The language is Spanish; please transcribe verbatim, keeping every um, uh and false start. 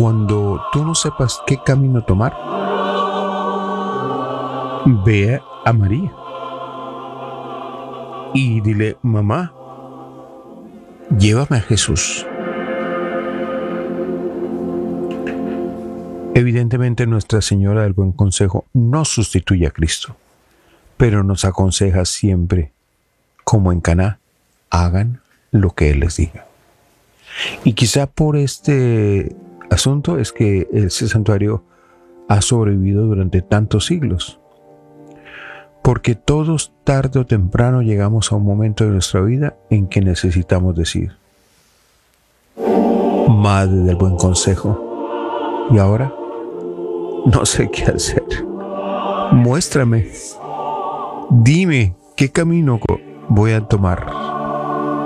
Cuando tú no sepas qué camino tomar, ve a María y dile: mamá, llévame a Jesús. Evidentemente, Nuestra Señora del Buen Consejo no sustituye a Cristo, pero nos aconseja siempre, como en Caná, hagan lo que Él les diga. Y quizá por este asunto es que ese santuario ha sobrevivido durante tantos siglos. Porque todos, tarde o temprano, llegamos a un momento de nuestra vida en que necesitamos decir: Madre del Buen Consejo, ¿y ahora? No sé qué hacer. Muéstrame. Dime qué camino voy a tomar.